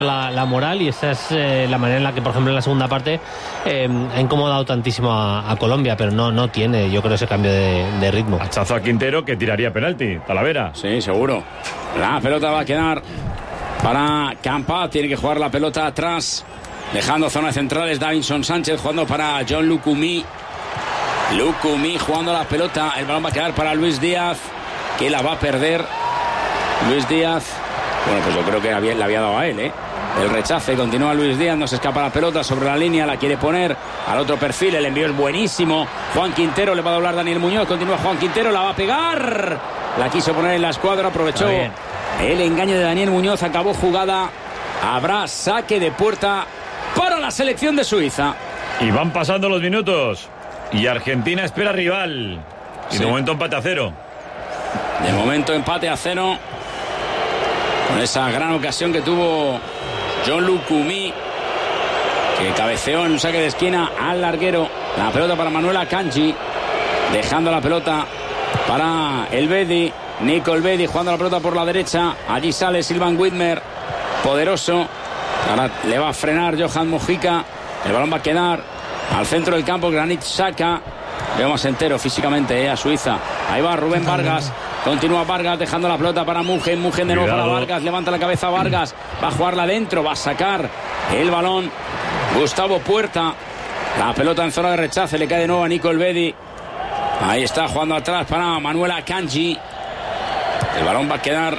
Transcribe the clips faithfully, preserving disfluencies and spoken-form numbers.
La, la moral, y esa es eh, la manera en la que, por ejemplo, en la segunda parte eh, ha incomodado tantísimo a, a Colombia, pero no, no tiene, yo creo, ese cambio de, de ritmo. Hachazo a Quintero, que tiraría penalti. Talavera. Sí, seguro. La pelota va a quedar para Campa. Tiene que jugar la pelota atrás, dejando zonas centrales. Davinson Sánchez jugando para John Lucumí. Lucumí jugando la pelota. El balón va a quedar para Luis Díaz, que la va a perder. Luis Díaz. Bueno, pues yo creo que había, le había dado a él, ¿eh? El rechace, continúa Luis Díaz, no se escapa la pelota sobre la línea, la quiere poner al otro perfil, el envío es buenísimo. Juan Quintero, le va a doblar Daniel Muñoz, continúa Juan Quintero, la va a pegar. La quiso poner en la escuadra, aprovechó el engaño de Daniel Muñoz, acabó jugada. Habrá saque de puerta para la selección de Suiza. Y van pasando los minutos. Y Argentina espera rival. Y sí, de momento empate a cero. De momento empate a cero. Con esa gran ocasión que tuvo John Lucumí, que cabeceó en un saque de esquina al larguero. La pelota para Manuel Akanji, dejando la pelota para el Bedi. Nico el Bedi jugando la pelota por la derecha. Allí sale Silvan Widmer, poderoso. Ahora le va a frenar Johan Mojica. El balón va a quedar al centro del campo. Granit Xhaka. Vemos entero físicamente eh, a Suiza. Ahí va Rubén Vargas. Continúa Vargas dejando la pelota para Mugen. Mugen de nuevo para Vargas. Levanta la cabeza Vargas. Va a jugarla adentro. Va a sacar el balón Gustavo Puerta. La pelota en zona de rechace. Le cae de nuevo a Nico Elvedi. Ahí está jugando atrás para Manuel Akanji. El balón va a quedar.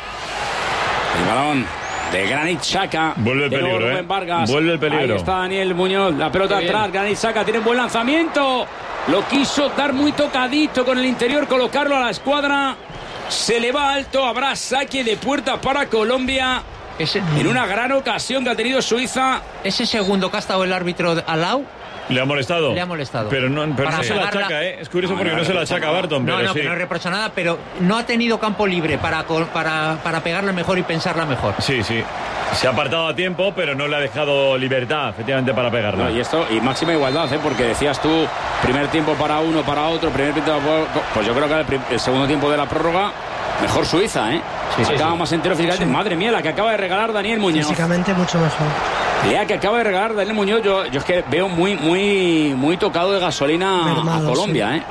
El balón de Granit Xhaka. Vuelve el peligro, Rubén eh. Vargas. Vuelve el peligro. Ahí está Daniel Muñoz. La pelota atrás. Granit Xhaka tiene un buen lanzamiento. Lo quiso dar muy tocadito con el interior. Colocarlo a la escuadra. Se le va alto. Habrá saque de puerta para Colombia. Ese, en una gran ocasión que ha tenido Suiza. Ese segundo que ha estado el árbitro al lado. Le ha molestado. Le ha molestado. Pero no, pero no se la achaca, ¿eh? Es curioso no, porque no, no se la achaca a Barton. No, pero no, sí. que no reprocha nada, pero no ha tenido campo libre para, para, para pegarla mejor y pensarla mejor. Sí, sí. Se ha apartado a tiempo, pero no le ha dejado libertad, efectivamente, para pegarla. No, y esto, y máxima igualdad, ¿eh? Porque decías tú, primer tiempo para uno, para otro, primer tiempo para... Pues yo creo que el, el segundo tiempo de la prórroga, mejor Suiza, ¿eh? Sí, acaba sí, sí. más entero físicamente. Sí. Madre mía, la que acaba de regalar Daniel Muñoz. Físicamente mucho mejor. La que acaba de regalar Daniel Muñoz, yo, yo es que veo muy, muy, muy tocado de gasolina Mermado, a Colombia, sí. ¿eh?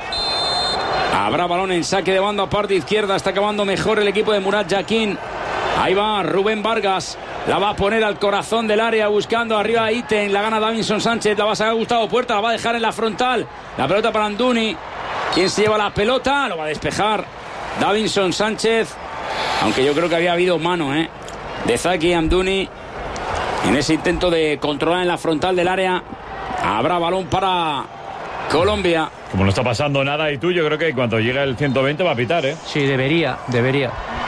Habrá balón en saque de banda, parte izquierda, está acabando mejor el equipo de Murat Yakin. Ahí va Rubén Vargas, la va a poner al corazón del área buscando arriba a Iten, la gana Davinson Sánchez, la va a sacar Gustavo Puerta, la va a dejar en la frontal, la pelota para Amdouni. ¿Quién se lleva la pelota? Lo va a despejar Davinson Sánchez, aunque yo creo que había habido mano, ¿eh? de Zaki Amdouni en ese intento de controlar en la frontal del área. Habrá balón para Colombia. Como no está pasando nada y tú, yo creo que cuando llegue el ciento veinte va a pitar, ¿eh? Sí, debería, debería.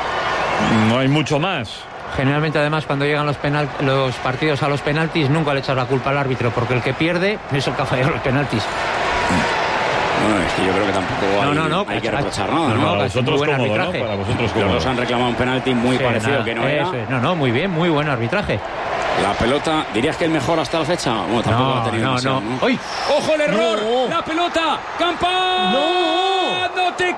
No hay mucho más. Generalmente, además, cuando llegan los, penal, los partidos a los penaltis, nunca le echas la culpa al árbitro, porque el que pierde es el que ha fallado los penaltis. Bueno, es que yo creo que tampoco hay, no, no, no, hay que ha, reprochar nada, ¿no? no, para vosotros buen cómodo, arbitraje. ¿no? Para vosotros cómodo. Los dos han reclamado un penalti muy sí, parecido nada, que no era. No, no, muy bien, muy buen arbitraje. La pelota, ¿dirías que el mejor hasta la fecha? Bueno, tampoco no, lo ha tenido no, demasiado, no. ¿no? ¡Ay! ¡Ojo el error! No. ¡La pelota! ¡Campa! ¡No! ¡No te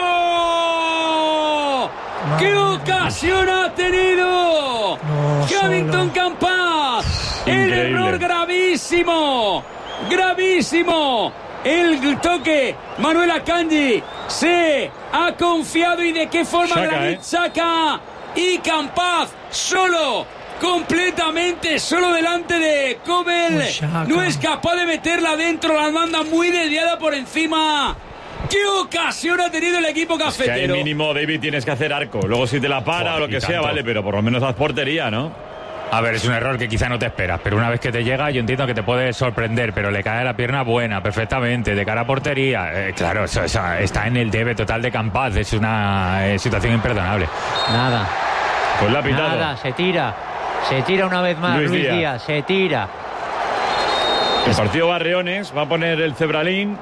creo! ¡Qué ocasión ha tenido! No, Hamilton Campas. El error gravísimo. Gravísimo. El toque. Manuel Akanji se ha confiado. ¿Y de qué forma? Xhaka, Granit ¿eh? Xhaka y Campas solo. Completamente solo delante de Kobel. Oh, no es capaz de meterla dentro. La manda muy desviada por encima. ¡Qué ocasión ha tenido el equipo cafetero! Es que hay mínimo, David, tienes que hacer arco. Luego si te la para o lo que tanto. sea, vale, pero por lo menos haz portería, ¿no? A ver, es un error que quizá no te esperas, pero una vez que te llega, yo entiendo que te puede sorprender, pero le cae la pierna buena, perfectamente, de cara a portería. Eh, claro, eso, eso, está en el debe total de Campas, es una eh, situación imperdonable. Nada. Pues la ha pitado. Nada, se tira. Se tira una vez más, Luis Luis Díaz. Díaz, se tira. El partido Barriones va a poner el Cebralín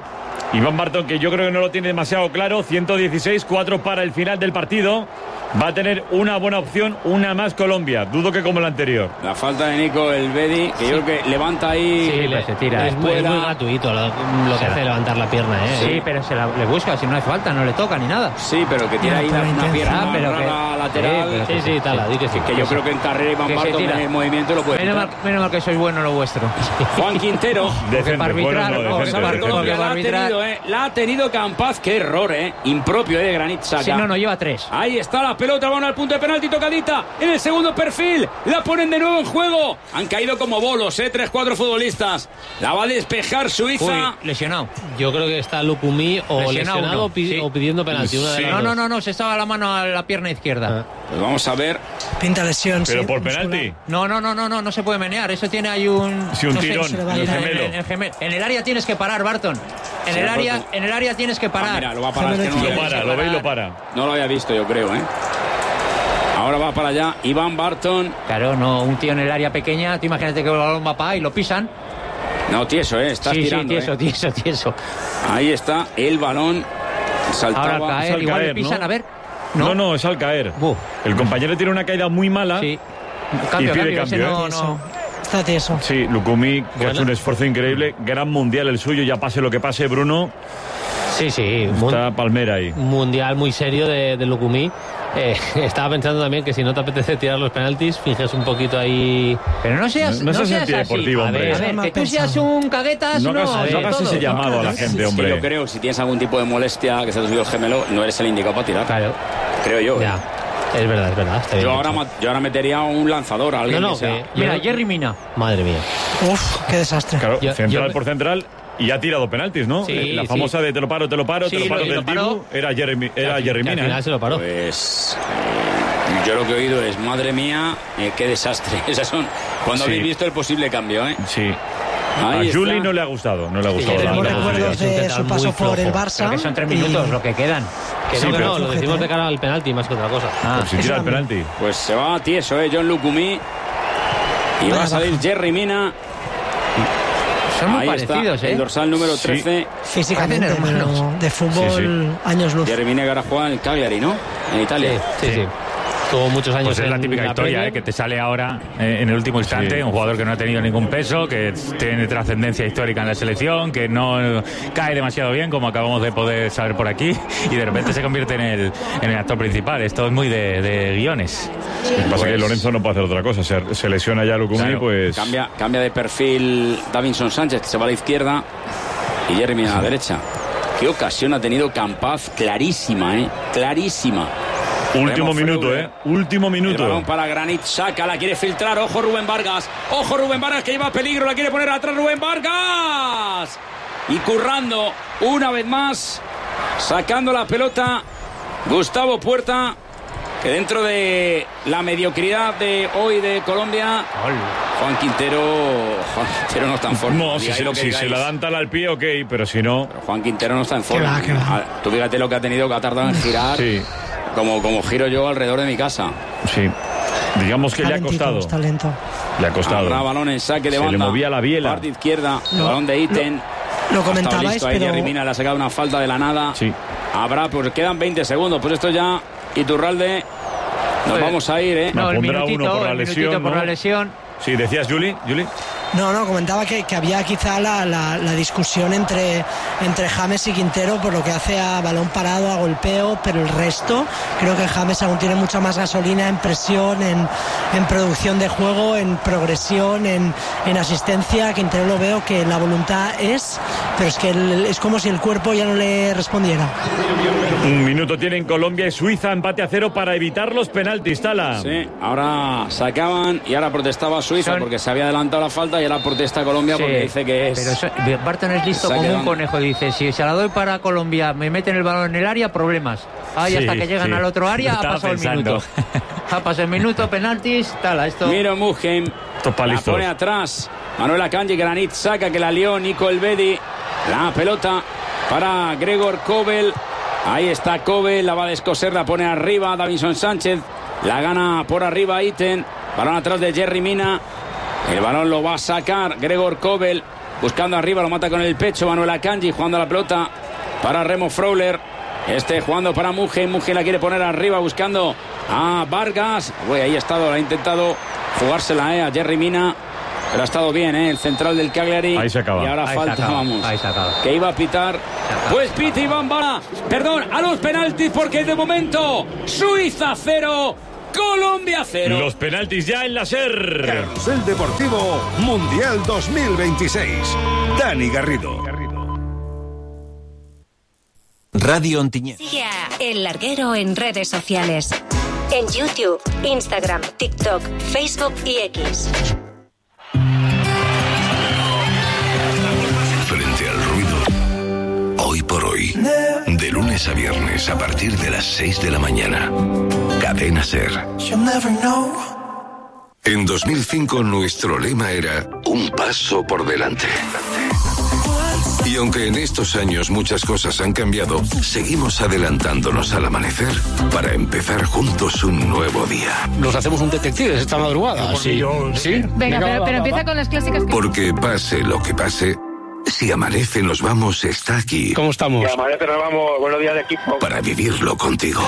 Iván Barton, que yo creo que no lo tiene demasiado claro. ciento dieciséis, cuatro para el final del partido. Va a tener una buena opción, una más Colombia. Dudo que como la anterior. La falta de Nico el Bedi, que yo creo que levanta ahí. Sí, le, se tira. Es muy, es muy gratuito lo, lo que hace levantar la pierna, ¿eh? Sí, pero se la, le busca, si no hace falta, no le toca ni nada. Sí, pero que tira ahí una, una pierna ah, pero que, lateral. Sí, sí, sí, tal, di que sí. Que yo creo que en carrera Iván Barton en el movimiento lo puede. Menos mal, menos mal que sois bueno lo vuestro. Juan Quintero. Decente, para arbitrar, bueno, no, decente, para decente. Colombia la ha tenido, eh. La ha tenido Campaz. Qué error, eh. Impropio eh, de Granit Xhaka. Sí, no, no, lleva tres. Ahí está la pelota, van al punto de penalti, tocadita en el segundo perfil, la ponen de nuevo en juego, han caído como bolos, eh, tres, cuatro futbolistas, la va a despejar Suiza. Uy, lesionado. Yo creo que está Lukumi o lesionado, lesionado o, pi sí. o pidiendo penalti. Una sí. de no, no, no, no, se estaba la mano a la pierna izquierda. Ah. Pues vamos a ver. Pinta lesión. Pero sí, por muscular. penalti. No, no, no, no, no, no se puede menear. Eso tiene ahí un. Sí, un no tirón. Sé, en el gemelo. En, en, gemelo. En el área tienes que parar, Barton. En sí, el área, Barton. en el área tienes que parar. Ah, mira, lo va a parar. Es que no lo, lo para, lo ve y lo para. No lo había visto, yo creo, ¿eh? Ahora va para allá Iván Barton. Claro, no, un tío en el área pequeña. Tú imagínate que el balón va para y lo pisan. No, tieso, ¿eh? Estás sí, tirando. Sí, tieso, ¿eh? tieso, tieso. Ahí está el balón. Saltaba. Ahora caer, al igual caer, le pisan, ¿no? a ver. No, no, no, es al caer. Buf. El compañero tiene una caída muy mala. Sí. Cambio, Y pide cambio, ese cambio, no, ¿eh? no. Está tieso. Sí, Lukumi, que Bueno. hace un esfuerzo increíble. Gran mundial el suyo, ya pase lo que pase, Bruno. Sí, sí. Está Palmera ahí. Mundial muy serio de, de Lukumi. Eh, estaba pensando también que si no te apetece tirar los penaltis, finges un poquito ahí. Pero no seas, No- no no seas seas antideportivo, así. hombre. A ver, Mal que tú pensado. seas un caguetas, No no. hagas, de no hagas todo. ese llamado a la gente, Sí, hombre. yo creo, si tienes algún tipo de molestia, que se te subió el gemelo, no eres el indicado para tirar. Claro. Creo yo. ¿eh? Ya. Es verdad, es verdad. Está bien Yo dicho. ahora, ma- yo ahora metería un lanzador a alguien No, no, que sea. que- Mira, Yo- Jerry Mina. Madre mía. Uf, qué desastre. Claro, Yo- central yo- por central. Y ha tirado penaltis, ¿no? Sí, la sí. famosa de te lo paro, te lo paro, Sí, te lo paro lo- y del lo paró. Dibu. Era Jeremy, era Que al- Jerry que al Mina, final ¿eh? se lo paró. Pues eh, yo lo que he oído es, madre mía, eh, qué desastre. Esas son cuando Sí. habéis visto el posible cambio, ¿eh? Sí. Ahí a Juli está. no le ha gustado, no le ha gustado. Sí, la- Tenemos Venga, la recuerdos posibilidad. es un de su central paso muy por el flojo. Barça. Pero que son tres y- minutos lo que quedan. Que Sí, no, que pero- no, lo decimos de cara al penalti más que otra cosa. Ah, Si Eso tira el también. penalti. Pues se va a tieso, ¿eh? John Lukumi. Y va Vaya a salir baja. Jerry Mina. son muy Ahí parecidos, está, ¿eh? el dorsal número Sí. trece. Físicamente, Parecen hermanos. pero de fútbol, Sí, sí. años luz. Jerry Mina que ahora juega en el Cagliari, ¿no? En Italia. Sí, sí, sí. Tuvo muchos años Pues es la en típica historia, Premier. ¿eh? Que te sale ahora eh, en el último instante, Sí. un jugador que no ha tenido ningún peso, que tiene trascendencia histórica en la selección, que no eh, cae demasiado bien, como acabamos de poder saber por aquí, y de repente se convierte en el, en el actor principal. Esto es muy de, de guiones. Lo que pasa es que Lorenzo no puede hacer otra cosa. Se, se lesiona ya Lukumi, Claro. pues. Cambia, cambia de perfil Davinson Sánchez, que se va a la izquierda, y Jerry Mina a la derecha. Qué ocasión ha tenido Campaz, clarísima, ¿eh? Clarísima. Último Vemos minuto, Freire. ¿eh? Último El balón minuto. para Granit Xhaka, la quiere filtrar. Ojo Rubén Vargas. Ojo Rubén Vargas que lleva peligro, la quiere poner atrás Rubén Vargas. Y currando una vez más, sacando la pelota Gustavo Puerta, que dentro de la mediocridad de hoy de Colombia, Juan Quintero, Juan Quintero no está en forma. No, si, Digáis se, lo que si se digáis. la dan tal al pie, ok, pero si no. Pero Juan Quintero no está en forma. va, qué va. Ah, Tú fíjate lo que ha tenido, que ha tardado en girar. Sí, Como, como giro yo alrededor de mi casa. sí. Digamos que le ha Talentito, costado. está lento. Le ha costado. Habrá balón en saque de Se banda. le movía la biela. Parte izquierda, el Lo- balón de Iten. Lo Ha estado comentabais, listo ahí, pero Jerry Mina le ha sacado una falta de la nada. Sí. Habrá, pues quedan veinte segundos. Pues esto ya, Iturralde, nos Pues, vamos a ir, ¿eh? No, el Pondrá minutito, uno por la el lesión, minutito por ¿no? la lesión. Sí, decías, Juli. Juli. no, no, comentaba que, que había quizá la, la- la discusión entre, entre James y Quintero por lo que hace a balón parado, a golpeo, pero el resto, creo que James aún tiene mucha más gasolina en presión, en, en producción de juego, en progresión, en, en asistencia. Quintero lo veo que la voluntad es, pero es que el- es como si el cuerpo ya no le respondiera. Un minuto tienen Colombia y Suiza, empate a cero para evitar los penaltis, Tala. Sí, ahora sacaban y ahora protestaba Suiza Son- porque se había adelantado la falta y ahora protesta Colombia Sí, porque dice que es... Pero eso- Barton es listo Se ha como quedado- un conejo. Dice, si se la doy para Colombia, me meten el balón en el área, problemas. Ahí Sí, hasta que llegan sí. al otro área, ha Estaba pasado pensando. el minuto. Ha pasado el minuto, penaltis, tal, esto... Miro Mugen, Estos pa' la listos. pone atrás. Manuel Akanji, Granit saca que la lió Nico Elvedi. La pelota para Gregor Kobel. Ahí está Kobel, la va a descoser, la pone arriba Davinson Sánchez. La gana por arriba Iten. Balón atrás de Jerry Mina. El balón lo va a sacar Gregor Kobel. buscando arriba, lo mata con el pecho Manuel Akanji, jugando la pelota para Remo Freuler. Este jugando para Mugen, Mugen la quiere poner arriba, buscando a Vargas. Uy, ahí ha estado, ha intentado jugársela eh, a Jerry Mina, pero ha estado bien, ¿eh? El central del Cagliari. Ahí se acaba. Y ahora Ahí falta, se acaba. vamos. Ahí se acaba. Que iba a pitar. Pues pita Iván Bala. Perdón, a los penaltis, porque de momento Suiza cero, Colombia cero. Los penaltis ya en la SER. Carrusel Deportivo Mundial dos mil veintiséis. Dani Garrido. Radio Ontinyent. Sigue a El Larguero en redes sociales. En YouTube, Instagram, TikTok, Facebook y X. Frente al ruido. Hoy por hoy. De lunes a viernes a partir de las seis de la mañana. Cadena SER. En dos mil cinco nuestro lema era un paso por delante. Y aunque en estos años muchas cosas han cambiado, seguimos adelantándonos al amanecer para empezar juntos un nuevo día. Nos hacemos un detectives esta madrugada. Sí, sí. Venga, pero, pero empieza con las clásicas. Que... Porque pase lo que pase, Si Amanece Nos Vamos está aquí. ¿Cómo estamos? Si Amanece Nos Vamos, buenos días de equipo. Para vivirlo contigo.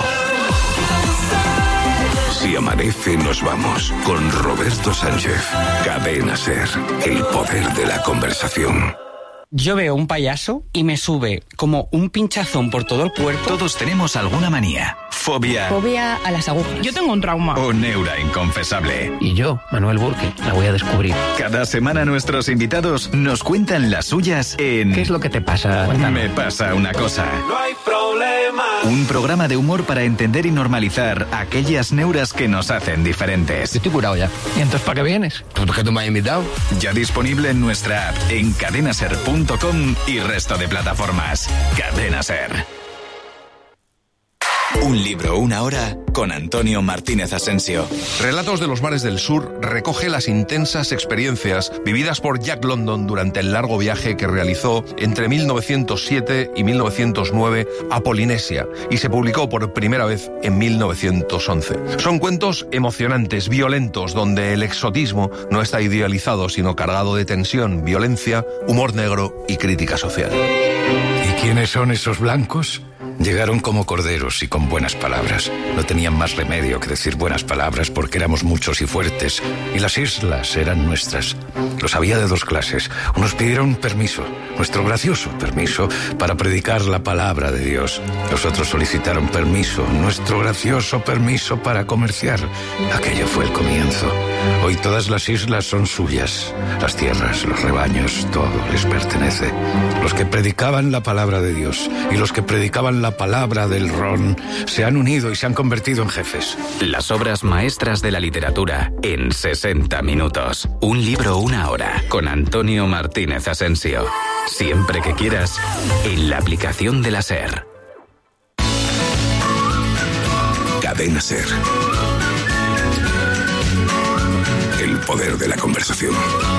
Si Amanece Nos Vamos, con Roberto Sánchez. Cadena SER, el poder de la conversación. Yo veo un payaso y me sube como un pinchazón por todo el cuerpo. Todos tenemos alguna manía. Fobia. Fobia a las agujas. Yo tengo un trauma. O neura inconfesable. Y yo, Manuel Burke, la voy a descubrir. Cada semana nuestros invitados nos cuentan las suyas en... ¿Qué es lo que te pasa? Cuéntame. Me pasa una cosa. No hay problema. Un programa de humor para entender y normalizar aquellas neuras que nos hacen diferentes. Yo estoy curado ya. ¿Y entonces para qué vienes? ¿Por qué tú me has invitado? Ya disponible en nuestra app, en cadenaser punto com y resto de plataformas. Cadena SER. Un libro, una hora, con Antonio Martínez Asensio. Relatos de los mares del sur recoge las intensas experiencias vividas por Jack London durante el largo viaje que realizó entre mil novecientos siete y mil novecientos nueve a Polinesia y se publicó por primera vez en mil novecientos once. Son cuentos emocionantes, violentos, donde el exotismo no está idealizado, sino cargado de tensión, violencia, humor negro y crítica social. ¿Y quiénes son esos blancos? Llegaron como corderos y con buenas palabras. No tenían más remedio que decir buenas palabras porque éramos muchos y fuertes. Y las islas eran nuestras. Los había de dos clases. Unos pidieron permiso, nuestro gracioso permiso, para predicar la palabra de Dios. Los otros solicitaron permiso, nuestro gracioso permiso para comerciar. Aquello fue el comienzo. Hoy todas las islas son suyas. Las tierras, los rebaños, todo les pertenece. Los que predicaban la palabra de Dios y los que predicaban la palabra del ron se han unido y se han convertido en jefes. Las obras maestras de la literatura en sesenta minutos. Un libro, una hora, con Antonio Martínez Asensio. Siempre que quieras, en la aplicación de la SER. Cadena SER. El poder de la conversación.